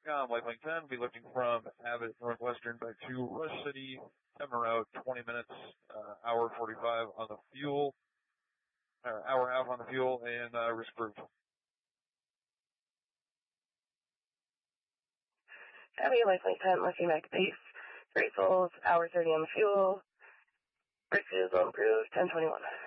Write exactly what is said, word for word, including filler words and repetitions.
Um, Lifelink ten, be lifting from Abbott Northwestern back to Rush City. Time around twenty minutes, uh, hour forty-five on the fuel, or hour and a half on the fuel, and uh, risk approved. Heavy Lifelink ten, lifting back to base. Great Souls, hour thirty on the fuel. Risk is approved, ten twenty-one.